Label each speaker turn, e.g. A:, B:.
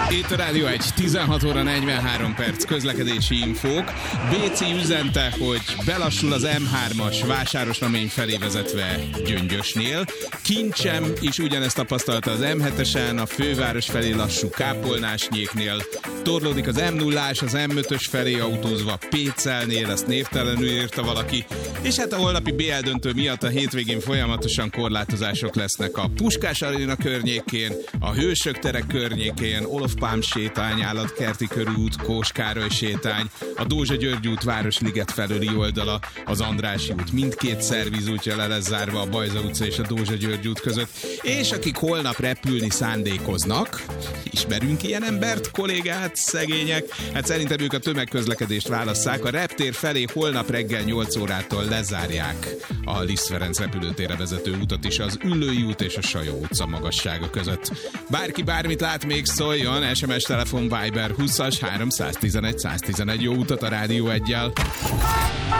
A: Itt a Rádió 1, 16 óra 43 perc, közlekedési infók. BC üzente, hogy belassul az M3-as Vásárosnamény felé vezetve Gyöngyösnél. Kincsem is ugyanezt tapasztalta az M7-esen, a főváros felé lassú Kápolnásnyéknél. Torlódik az M0-ás, az M5-ös felé autózva Pécelnél, ezt névtelenül írta valaki. És hát a holnapi BL döntő miatt a hétvégén folyamatosan korlátozások lesznek a Puskás Aréna környékén, a Hősök tere környékén, Olof Pálm sétány, Állatkerti körút, Kós Károly sétány, a Dózsa György út Városliget felőli oldala, az Andrássy út mindkét szervizútja le lesz zárva a Bajza utca és a Dózsa György út között. És akik holnap repülni szándékoznak, ismerünk ilyen embert, kollégát, szegények, hát szerintem ők a tömegközlekedést válasszák. A reptér felé holnap reggel 8 órától lezárják a Liszt Ferenc repülőtérre vezető utat is az Üllői út és a Sajó utca magassága között. Bárki bármit lát, még szóljon, SMS, telefon, Viber 20-as 311 111. Jó utat a Rádió 1-jel.